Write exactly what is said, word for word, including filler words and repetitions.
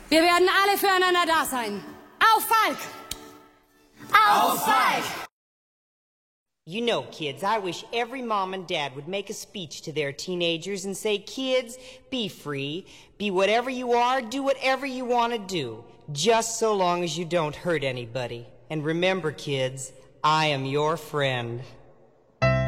Wir werden alle füreinander da sein. Auf Falk! Auf Falk! You know, kids, I wish every mom and dad would make a speech to their teenagers and say, kids, be free, be whatever you are, do whatever you want to do, just so long as you don't hurt anybody. And remember, kids, I am your friend.